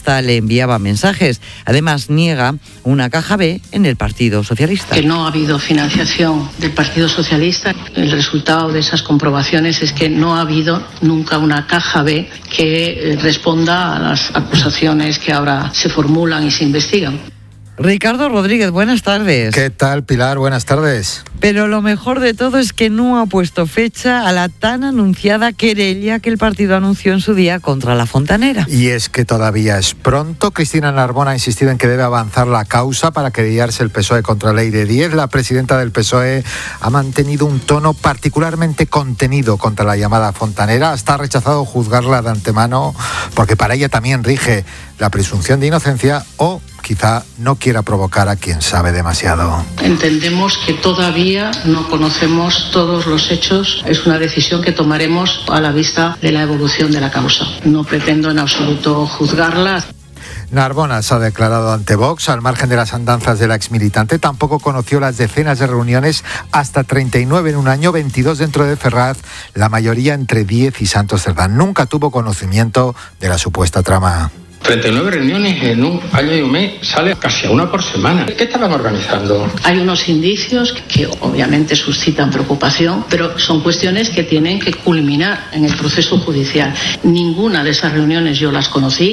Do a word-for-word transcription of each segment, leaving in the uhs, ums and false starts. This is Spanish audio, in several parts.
hasta le enviaba mensajes. Además, niega una caja B en el Partido Socialista. Que no ha habido financiación del Partido Socialista. El resultado de esas comprobaciones es que no ha habido nunca una caja B que responda a las acusaciones que ahora se formulan y se investigan. Ricardo Rodríguez, buenas tardes. ¿Qué tal, Pilar? Buenas tardes. Pero lo mejor de todo es que no ha puesto fecha a la tan anunciada querella que el partido anunció en su día contra la Fontanera. Y es que todavía es pronto. Cristina Narbona ha insistido en que debe avanzar la causa para querellarse el P S O E contra Leire Díez. La presidenta del P S O E ha mantenido un tono particularmente contenido contra la llamada Fontanera. Hasta ha rechazado juzgarla de antemano porque para ella también rige la presunción de inocencia o quizá no quiera provocar a quien sabe demasiado. Entendemos que todavía no conocemos todos los hechos. Es una decisión que tomaremos a la vista de la evolución de la causa. No pretendo en absoluto juzgarla. Narbona se ha declarado ante Vox. Al margen de las andanzas de la exmilitante, tampoco conoció las decenas de reuniones, hasta treinta y nueve en un año, veintidós dentro de Ferraz, la mayoría entre Díez y Santos Cerdán. Nunca tuvo conocimiento de la supuesta trama. treinta y nueve reuniones en un año y un mes, sale casi a una por semana. ¿Qué estaban organizando? Hay unos indicios que obviamente suscitan preocupación, pero son cuestiones que tienen que culminar en el proceso judicial. Ninguna de esas reuniones yo las conocí.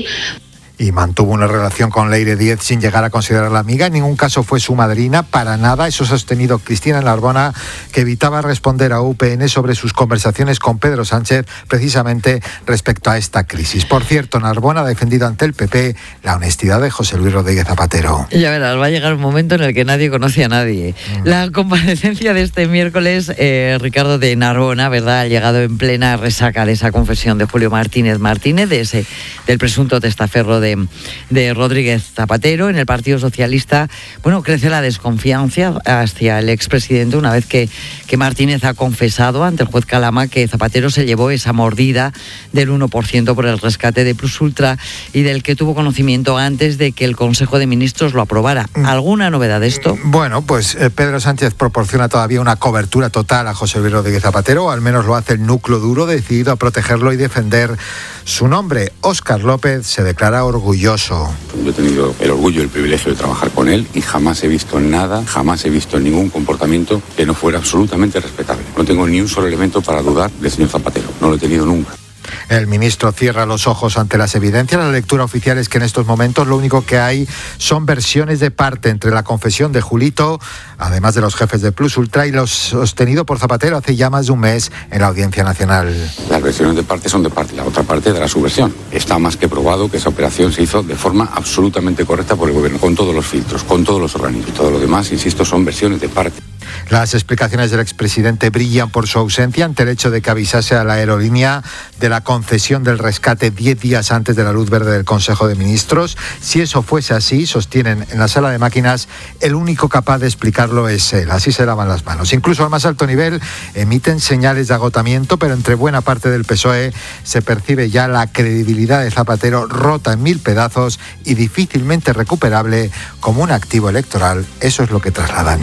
Y mantuvo una relación con Leire Díez sin llegar a considerarla amiga. En ningún caso fue su madrina, para nada. Eso ha sostenido Cristina Narbona, que evitaba responder a U P N sobre sus conversaciones con Pedro Sánchez, precisamente respecto a esta crisis. Por cierto, Narbona ha defendido ante el P P la honestidad de José Luis Rodríguez Zapatero. Ya verás, va a llegar un momento en el que nadie conoce a nadie. Mm. La comparecencia de este miércoles, eh, Ricardo, de Narbona, ¿verdad?, ha llegado en plena resaca de esa confesión de Julio Martínez Martínez, de ese, del presunto testaferro de De, de Rodríguez Zapatero. En el Partido Socialista, bueno, crece la desconfianza hacia el expresidente una vez que, que Martínez ha confesado ante el juez Calama que Zapatero se llevó esa mordida del uno por ciento por el rescate de Plus Ultra y del que tuvo conocimiento antes de que el Consejo de Ministros lo aprobara. ¿Alguna novedad de esto? Bueno, pues eh, Pedro Sánchez proporciona todavía una cobertura total a José Luis Rodríguez Zapatero, o al menos lo hace el núcleo duro, decidido a protegerlo y defender su nombre. Óscar López se declara orgulloso. Yo he tenido el orgullo y el privilegio de trabajar con él y jamás he visto nada, jamás he visto ningún comportamiento que no fuera absolutamente respetable. No tengo ni un solo elemento para dudar del señor Zapatero, no lo he tenido nunca. El ministro cierra los ojos ante las evidencias. La lectura oficial es que en estos momentos lo único que hay son versiones de parte entre la confesión de Julito, además de los jefes de Plus Ultra, y lo sostenido por Zapatero hace ya más de un mes en la Audiencia Nacional. Las versiones de parte son de parte, la otra parte dará su versión. Está más que probado que esa operación se hizo de forma absolutamente correcta por el gobierno, con todos los filtros, con todos los organismos. Y todo lo demás, insisto, son versiones de parte. Las explicaciones del expresidente brillan por su ausencia ante el hecho de que avisase a la aerolínea de la concesión del rescate diez días antes de la luz verde del Consejo de Ministros. Si eso fuese así, sostienen en la sala de máquinas, el único capaz de explicarlo es él. Así se lavan las manos. Incluso al más alto nivel emiten señales de agotamiento, pero entre buena parte del P S O E se percibe ya la credibilidad de Zapatero rota en mil pedazos y difícilmente recuperable como un activo electoral. Eso es lo que trasladan.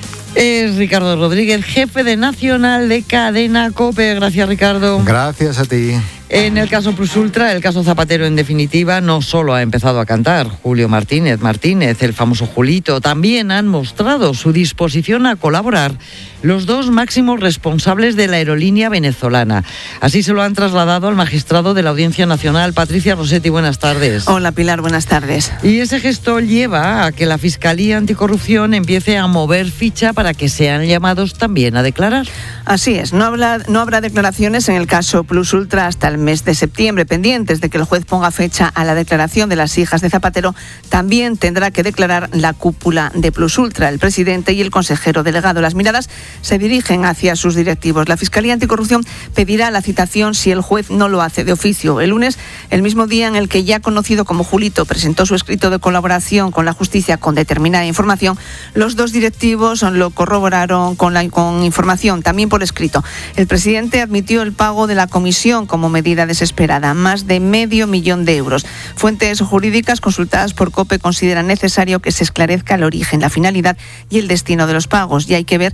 Es Ricardo Rodríguez, jefe de Nacional de Cadena COPE. Gracias, Ricardo. Gracias a ti. En el caso Plus Ultra, el caso Zapatero en definitiva, no solo ha empezado a cantar Julio Martínez Martínez, el famoso Julito, también han mostrado su disposición a colaborar los dos máximos responsables de la aerolínea venezolana. Así se lo han trasladado al magistrado de la Audiencia Nacional. Patricia Rossetti, buenas tardes. Hola, Pilar, buenas tardes. Y ese gesto lleva a que la Fiscalía Anticorrupción empiece a mover ficha para que sean llamados también a declarar. Así es, no habrá, no habrá declaraciones en el caso Plus Ultra hasta el mes de septiembre. Pendientes de que el juez ponga fecha a la declaración de las hijas de Zapatero, también tendrá que declarar la cúpula de Plus Ultra, el presidente y el consejero delegado. Las miradas se dirigen hacia sus directivos. La Fiscalía Anticorrupción pedirá la citación si el juez no lo hace de oficio. El lunes, el mismo día en el que ya conocido como Julito presentó su escrito de colaboración con la justicia con determinada información, los dos directivos lo corroboraron con, la, con información, también por escrito. El presidente admitió el pago de la comisión como medida desesperada, más de medio millón de euros. Fuentes jurídicas consultadas por COPE consideran necesario que se esclarezca el origen, la finalidad y el destino de los pagos, y hay que ver la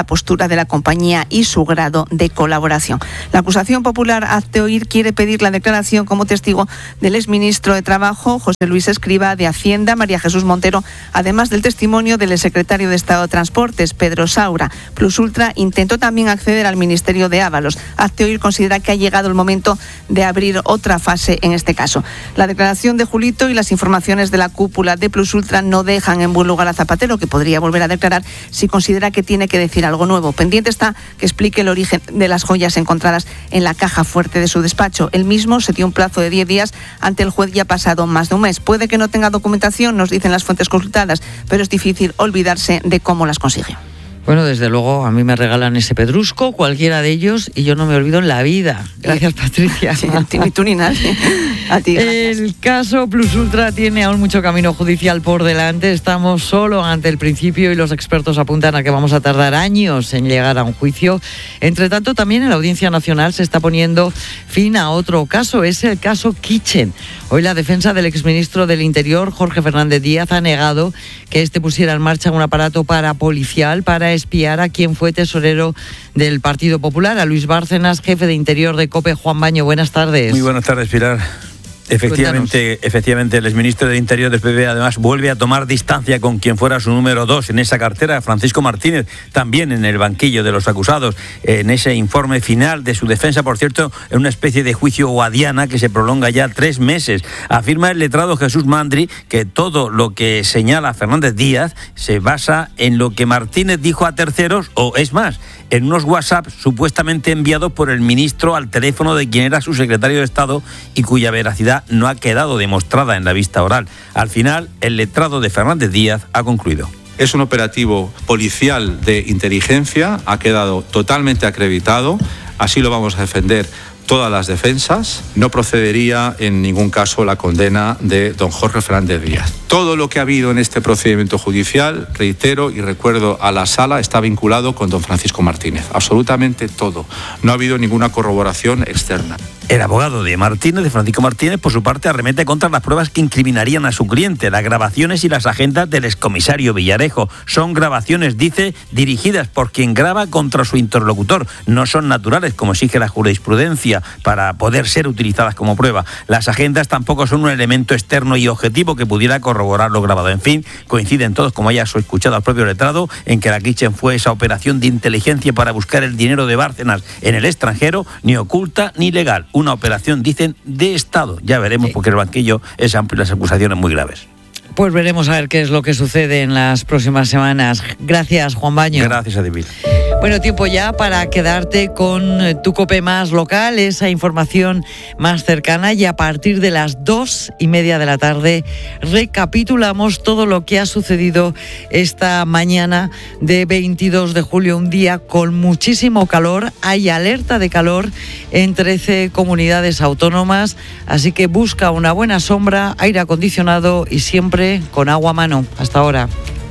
postura de la compañía y su grado de colaboración. La acusación popular Hazte Oír quiere pedir la declaración como testigo del exministro de Trabajo, José Luis Escrivá, de Hacienda, María Jesús Montero, además del testimonio del secretario de Estado de Transportes, Pedro Saura. Plus Ultra intentó también acceder al Ministerio de Ábalos. Hazte Oír considera que ha llegado el momento de abrir otra fase en este caso. La declaración de Julito y las informaciones de la cúpula de Plus Ultra no dejan en buen lugar a Zapatero, que podría volver a declarar si considera que tiene que decir algo nuevo. Pendiente está que explique el origen de las joyas encontradas en la caja fuerte de su despacho. Él mismo se dio un plazo de diez días ante el juez, ya ha pasado más de un mes. Puede que no tenga documentación, nos dicen las fuentes consultadas, pero es difícil olvidarse de cómo las consiguió. Bueno, desde luego, a mí me regalan ese pedrusco, cualquiera de ellos, y yo no me olvido en la vida. Gracias, Patricia. Sí, ni tú ni nadie. A ti, gracias. El caso Plus Ultra tiene aún mucho camino judicial por delante. Estamos solo ante el principio y los expertos apuntan a que vamos a tardar años en llegar a un juicio. Entre tanto, también en la Audiencia Nacional se está poniendo fin a otro caso. Es el caso Kitchen. Hoy la defensa del exministro del Interior, Jorge Fernández Díaz, ha negado que este pusiera en marcha un aparato parapolicial para espiar a quien fue tesorero del Partido Popular, a Luis Bárcenas, jefe de Interior de COPE. Juan Baño, buenas tardes. Muy buenas tardes, Pilar. Efectivamente, efectivamente, el exministro del Interior del P P además vuelve a tomar distancia con quien fuera su número dos en esa cartera, Francisco Martínez, también en el banquillo de los acusados, en ese informe final de su defensa, por cierto, en una especie de juicio guadiana que se prolonga ya tres meses. Afirma el letrado Jesús Mandri que todo lo que señala Fernández Díaz se basa en lo que Martínez dijo a terceros, o es más, en unos WhatsApp supuestamente enviados por el ministro al teléfono de quien era su secretario de Estado y cuya veracidad no ha quedado demostrada en la vista oral. Al final, el letrado de Fernández Díaz ha concluido. Es un operativo policial de inteligencia, ha quedado totalmente acreditado, así lo vamos a defender todas las defensas. No procedería en ningún caso la condena de don Jorge Fernández Díaz. Todo lo que ha habido en este procedimiento judicial, reitero y recuerdo a la sala, está vinculado con don Francisco Martínez. Absolutamente todo. No ha habido ninguna corroboración externa. El abogado de Martínez, de Francisco Martínez, por su parte, arremete contra las pruebas que incriminarían a su cliente, las grabaciones y las agendas del excomisario Villarejo. Son grabaciones, dice, dirigidas por quien graba contra su interlocutor. No son naturales, como exige la jurisprudencia, para poder ser utilizadas como prueba. Las agendas tampoco son un elemento externo y objetivo que pudiera corroborar lo grabado. En fin, coinciden todos, como ya has escuchado al propio letrado, en que la Kitchen fue esa operación de inteligencia para buscar el dinero de Bárcenas en el extranjero, ni oculta ni legal. Una operación, dicen, de Estado. Ya veremos, sí, porque el banquillo es amplio y las acusaciones muy graves. Pues veremos a ver qué es lo que sucede en las próximas semanas. Gracias, Juan Baño. Gracias a ti. Bueno, tiempo ya para quedarte con tu COPE más local, esa información más cercana, y a partir de las dos y media de la tarde recapitulamos todo lo que ha sucedido esta mañana de veintidós de julio, un día con muchísimo calor. Hay alerta de calor en trece comunidades autónomas, así que busca una buena sombra, aire acondicionado y siempre con agua a mano. Hasta ahora.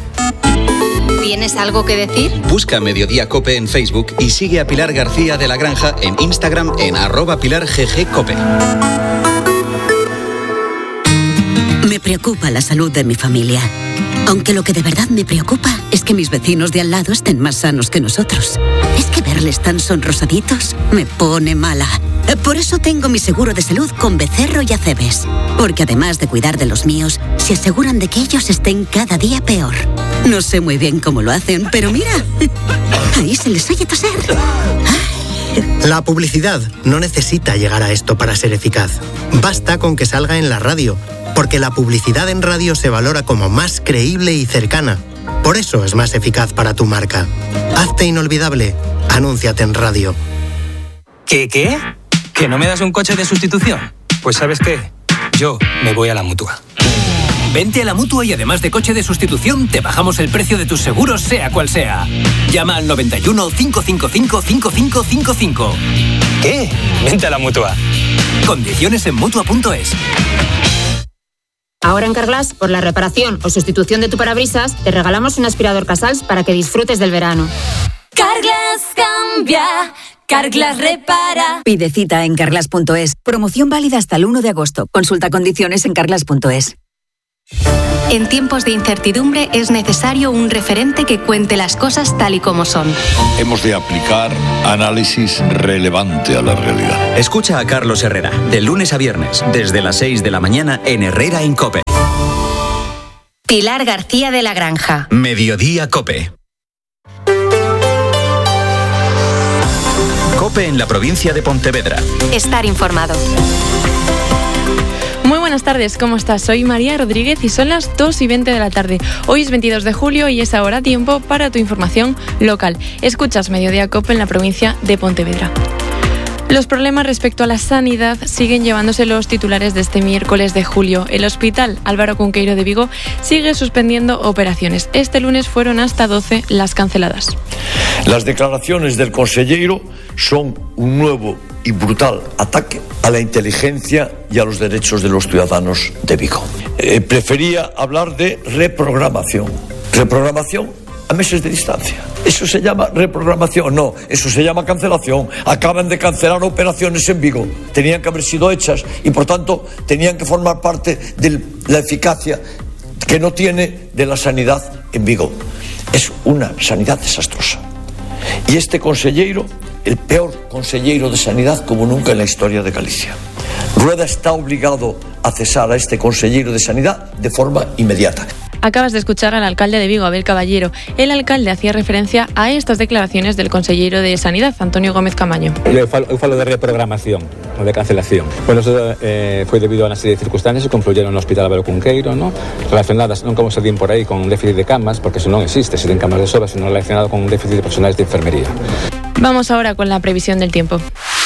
¿Tienes algo que decir? Busca Mediodía Cope en Facebook y sigue a Pilar García de la Granja en Instagram en arroba Pilar G G Cope. Me preocupa la salud de mi familia. Aunque lo que de verdad me preocupa es que mis vecinos de al lado estén más sanos que nosotros. Es que verles tan sonrosaditos me pone mala. Por eso tengo mi seguro de salud con Becerro y Acebes. Porque además de cuidar de los míos, se aseguran de que ellos estén cada día peor. No sé muy bien cómo lo hacen, pero mira, ahí se les oye toser. La publicidad no necesita llegar a esto para ser eficaz. Basta con que salga en la radio, porque la publicidad en radio se valora como más creíble y cercana. Por eso es más eficaz para tu marca. Hazte inolvidable. Anúnciate en radio. ¿Qué, qué? ¿Que no me das un coche de sustitución? Pues ¿sabes qué? Yo me voy a la Mutua. Vente a la Mutua y además de coche de sustitución, te bajamos el precio de tus seguros, sea cual sea. Llama al noventa y uno, cinco cinco cinco, cinco cinco cinco cinco. ¿Qué? Vente a la Mutua. Condiciones en Mutua punto es. Ahora en Carglass, por la reparación o sustitución de tu parabrisas, te regalamos un aspirador Casals para que disfrutes del verano. Carglass cambia, Carglass repara. Pide cita en carglass punto es. Promoción válida hasta el uno de agosto. Consulta condiciones en carglass punto es. En tiempos de incertidumbre es necesario un referente que cuente las cosas tal y como son. Hemos de aplicar análisis relevante a la realidad. Escucha a Carlos Herrera, de lunes a viernes, desde las seis de la mañana en Herrera en COPE. Pilar García de la Granja. Mediodía COPE. COPE en la provincia de Pontevedra. Estar informado. Muy buenas tardes, ¿cómo estás? Soy María Rodríguez y son las dos y veinte de la tarde. Hoy es veintidós de julio y es ahora tiempo para tu información local. Escuchas Mediodía COPE en la provincia de Pontevedra. Los problemas respecto a la sanidad siguen llevándose los titulares de este miércoles de julio. El Hospital Álvaro Cunqueiro de Vigo sigue suspendiendo operaciones. Este lunes fueron hasta doce las canceladas. Las declaraciones del consejero son un nuevo y brutal ataque a la inteligencia y a los derechos de los ciudadanos de Vigo. Eh, prefería hablar de reprogramación. Reprogramación a meses de distancia. ¿Eso se llama reprogramación? No, eso se llama cancelación. Acaban de cancelar operaciones en Vigo. Tenían que haber sido hechas y, por tanto, tenían que formar parte de la eficacia que no tiene de la sanidad en Vigo. Es una sanidad desastrosa. Y este consellero, el peor consellero de sanidad como nunca en la historia de Galicia. Rueda está obligado a cesar a este consellero de sanidad de forma inmediata. Acabas de escuchar al alcalde de Vigo, Abel Caballero. El alcalde hacía referencia a estas declaraciones del consellero de Sanidad, Antonio Gómez Camaño. Eu falo, eu falo de reprogramación, non de cancelación. Bueno, eso eh, foi debido a unha serie de circunstancias que confluyeron no Hospital Álvaro Cunqueiro, ¿no? Relacionadas non como se din por aí con un déficit de camas, porque eso non existe, se den camas de sobra, sino relacionado con un déficit de personales de enfermería. Vamos ahora con la previsión del tiempo.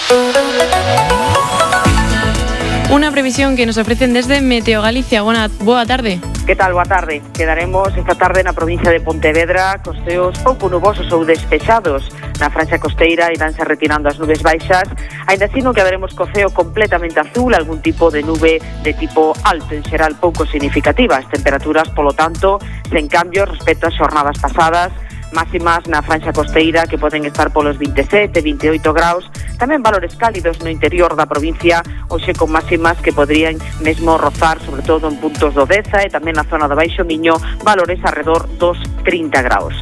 Una previsión que nos ofrecen desde Meteo Galicia. Buena, boa tarde. Que tal, boa tarde? Quedaremos esta tarde na provincia de Pontevedra cos ceos pouco nubosos ou despexados. Na franxa costeira iránse retirando as nubes baixas. Ainda así non quedaremos co ceo completamente azul, algún tipo de nube de tipo alto, en xeral pouco significativa. As temperaturas, polo tanto, sen cambios respecto ás xornadas pasadas. Máximas na franxa costeira que poden estar polos veintisiete, veintioito graus, tamén valores cálidos no interior da provincia, hoxe con máximas que podrían mesmo rozar, sobre todo en puntos do Deza e tamén na zona do Baixo Miño, valores alrededor dos trinta graus.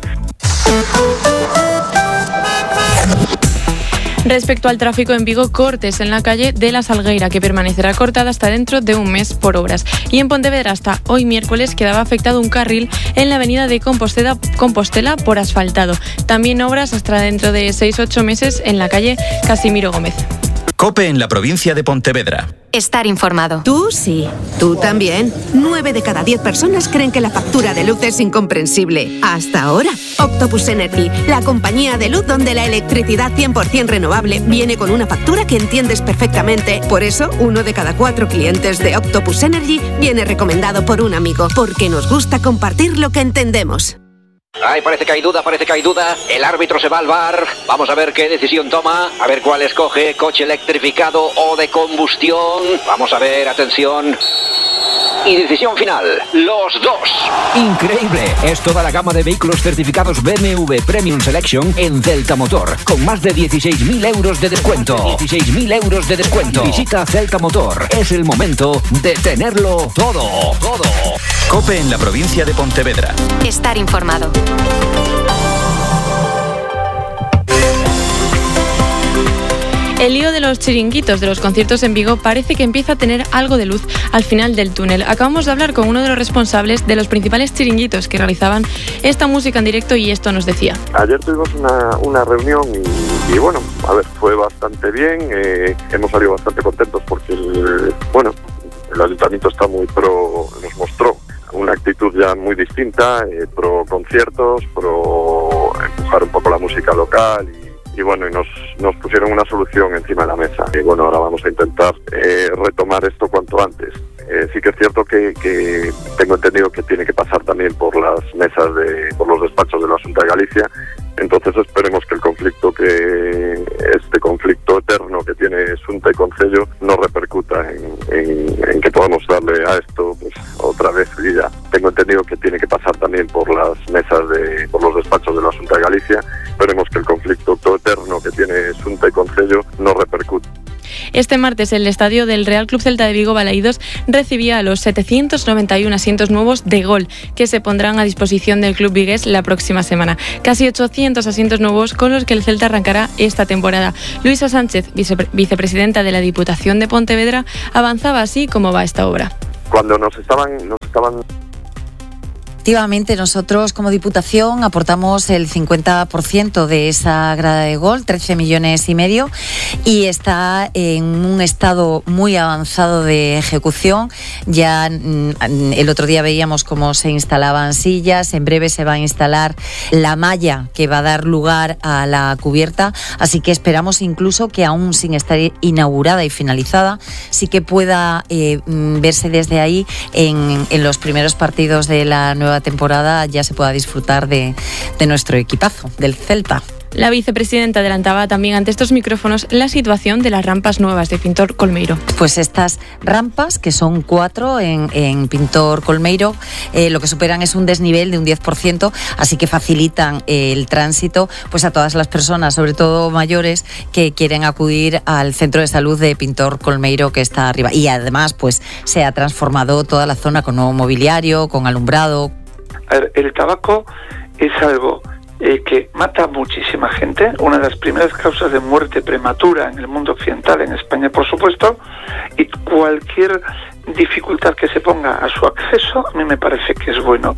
Respecto al tráfico en Vigo, cortes en la calle de la Salgueira, que permanecerá cortada hasta dentro de un mes por obras. Y en Pontevedra, hasta hoy miércoles, quedaba afectado un carril en la avenida de Compostela, Compostela por asfaltado. También obras hasta dentro de seis a ocho meses en la calle Casimiro Gómez. COPE en la provincia de Pontevedra. Estar informado. Tú sí, tú también. Nueve de cada diez personas creen que la factura de luz es incomprensible. Hasta ahora. Octopus Energy, la compañía de luz donde la electricidad cien por ciento renovable viene con una factura que entiendes perfectamente. Por eso, uno de cada cuatro clientes de Octopus Energy viene recomendado por un amigo, porque nos gusta compartir lo que entendemos. Ay, parece que hay duda, parece que hay duda. El árbitro se va al V A R. Vamos a ver qué decisión toma. A ver cuál escoge. Coche electrificado o de combustión. Vamos a ver, atención. Y decisión final. Los dos. Increíble. Es toda la gama de vehículos certificados B M W Premium Selection en Celta Motor. Con más de dieciséis mil euros de descuento. dieciséis mil euros de descuento. Visita Celta Motor. Es el momento de tenerlo todo. Todo. COPE en la provincia de Pontevedra. Estar informado. El lío de los chiringuitos de los conciertos en Vigo parece que empieza a tener algo de luz al final del túnel. Acabamos de hablar con uno de los responsables de los principales chiringuitos que realizaban esta música en directo y esto nos decía. Ayer tuvimos una, una reunión y, y bueno, a ver, fue bastante bien, eh, hemos salido bastante contentos porque el, bueno, el ayuntamiento está muy pro, nos mostró una actitud ya muy distinta, eh, pro conciertos, pro empujar un poco la música local y Y bueno, y nos, nos pusieron una solución encima de la mesa. Y bueno, ahora vamos a intentar eh, retomar esto cuanto antes. Eh, sí que es cierto que, que tengo entendido que tiene que pasar también por las mesas, de por los despachos de la Xunta de Galicia. Entonces esperemos que el conflicto, que este conflicto eterno que tiene Xunta y Concello no repercuta en, en, en que podamos darle a esto pues, otra vez vida. Tengo entendido que tiene que pasar también por las mesas, de por los despachos de la Xunta de Galicia. Esperemos que el conflicto eterno que tiene Xunta y Concello no repercuta. Este martes el estadio del Real Club Celta de Vigo Balaídos recibía a los setecientos noventa y uno asientos nuevos de Gol, que se pondrán a disposición del club vigués la próxima semana. Casi ochocientos asientos nuevos con los que el Celta arrancará esta temporada. Luisa Sánchez, vice- vicepresidenta de la Diputación de Pontevedra, avanzaba así cómo va esta obra. Cuando nos estaban, nos estaban Efectivamente, nosotros como Diputación aportamos el cincuenta por ciento de esa grada de Gol, trece millones y medio, y está en un estado muy avanzado de ejecución. Ya mm, el otro día veíamos cómo se instalaban sillas, en breve se va a instalar la malla que va a dar lugar a la cubierta, así que esperamos incluso que aún sin estar inaugurada y finalizada, sí que pueda eh, verse desde ahí en, en los primeros partidos de la nueva temporada, ya se pueda disfrutar de, de nuestro equipazo, del Celta. La vicepresidenta adelantaba también ante estos micrófonos la situación de las rampas nuevas de Pintor Colmeiro. Pues estas rampas, que son cuatro en, en Pintor Colmeiro, eh, lo que superan es un desnivel de un diez por ciento, así que facilitan eh, el tránsito pues a todas las personas, sobre todo mayores, que quieren acudir al centro de salud de Pintor Colmeiro, que está arriba. Y además pues se ha transformado toda la zona con nuevo mobiliario, con alumbrado. A ver, el tabaco es algo Eh, que mata a muchísima gente, una de las primeras causas de muerte prematura en el mundo occidental, en España por supuesto, y cualquier dificultad que se ponga a su acceso a mí me parece que es bueno.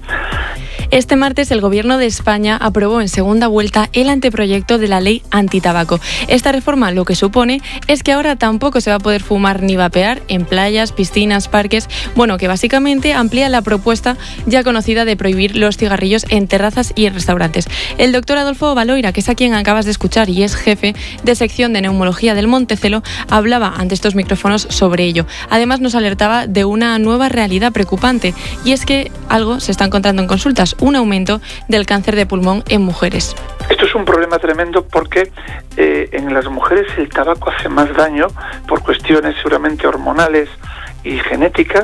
Este martes el Gobierno de España aprobó en segunda vuelta el anteproyecto de la ley antitabaco. Esta reforma lo que supone es que ahora tampoco se va a poder fumar ni vapear en playas, piscinas, parques, bueno, que básicamente amplía la propuesta ya conocida de prohibir los cigarrillos en terrazas y en restaurantes. El doctor Adolfo Baloira, que es a quien acabas de escuchar y es jefe de sección de neumología del Montecelo, hablaba ante estos micrófonos sobre ello. Además nos alertaba de una nueva realidad preocupante, y es que algo se está encontrando en consultas, un aumento del cáncer de pulmón en mujeres. Esto es un problema tremendo porque eh, en las mujeres el tabaco hace más daño por cuestiones seguramente hormonales y genéticas,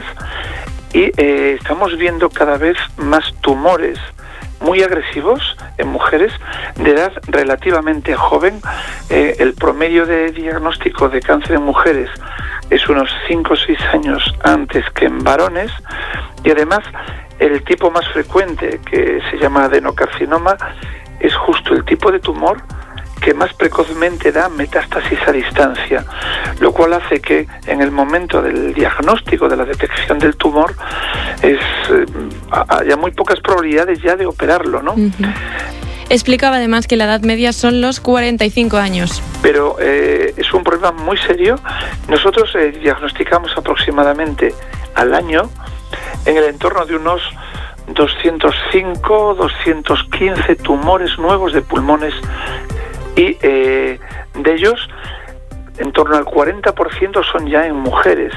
y eh, estamos viendo cada vez más tumores muy agresivos en mujeres de edad relativamente joven. Eh, el promedio de diagnóstico de cáncer en mujeres es unos cinco o seis años antes que en varones, y además el tipo más frecuente, que se llama adenocarcinoma, es justo el tipo de tumor que más precozmente da metástasis a distancia, lo cual hace que en el momento del diagnóstico, de la detección del tumor, es eh, haya muy pocas probabilidades ya de operarlo, ¿no? Uh-huh. Explicaba además que la edad media son los cuarenta y cinco años. Pero eh, es un problema muy serio. Nosotros eh, diagnosticamos aproximadamente al año en el entorno de unos doscientos cinco, doscientos quince tumores nuevos de pulmones, y eh, de ellos en torno al cuarenta por ciento son ya en mujeres.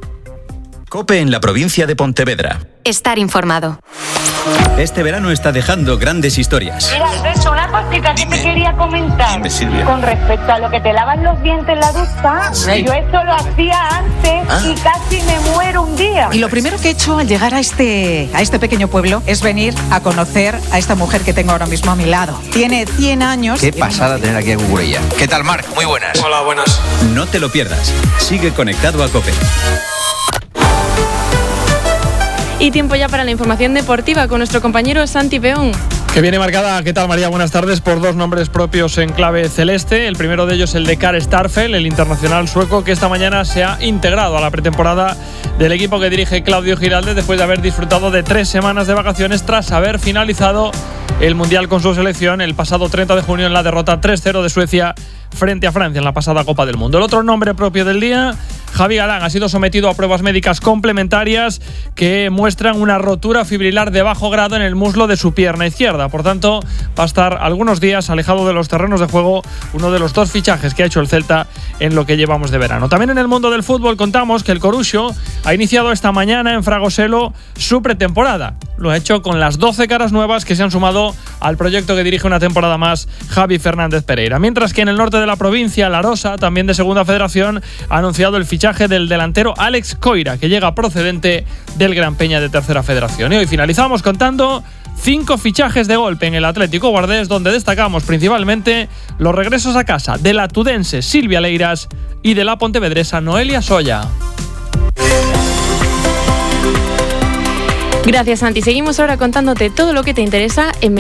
COPE en la provincia de Pontevedra. Estar informado. Este verano está dejando grandes historias. Mira, Alberto, una cosita que te quería comentar. Dime, Silvia. Con respecto a lo que te lavan los dientes en la ducha, Sí. yo esto lo hacía antes Ah. y casi me muero un día. Y lo primero que he hecho al llegar a este, a este pequeño pueblo es venir a conocer a esta mujer que tengo ahora mismo a mi lado. Tiene cien años. Qué pasada tener aquí a Cucurella. ¿Qué tal, Marc? Muy buenas. Hola, buenas. No te lo pierdas. Sigue conectado a COPE. Y tiempo ya para la información deportiva con nuestro compañero Santi Peón. Que viene marcada, ¿qué tal, María? Buenas tardes, por dos nombres propios en clave celeste. El primero de ellos el de Karl Starfelt, el internacional sueco, que esta mañana se ha integrado a la pretemporada del equipo que dirige Claudio Giraldes después de haber disfrutado de tres semanas de vacaciones tras haber finalizado el Mundial con su selección el pasado treinta de junio en la derrota tres cero de Suecia frente a Francia en la pasada Copa del Mundo. El otro nombre propio del día, Javi Galán, ha sido sometido a pruebas médicas complementarias que muestran una rotura fibrilar de bajo grado en el muslo de su pierna izquierda. Por tanto, va a estar algunos días alejado de los terrenos de juego, uno de los dos fichajes que ha hecho el Celta en lo que llevamos de verano. También en el mundo del fútbol contamos que el Coruxo ha iniciado esta mañana en Fragoselo su pretemporada. Lo ha hecho con las doce caras nuevas que se han sumado al proyecto que dirige una temporada más Javi Fernández Pereira. Mientras que en el norte de la provincia, La Rosa, también de Segunda Federación, ha anunciado el fichaje del delantero Alex Coira, que llega procedente del Gran Peña de Tercera Federación. Y hoy finalizamos contando cinco fichajes de golpe en el Atlético Guardés, donde destacamos principalmente los regresos a casa de la tudense Silvia Leiras y de la pontevedresa Noelia Soya. Gracias, Santi. Seguimos ahora contándote todo lo que te interesa en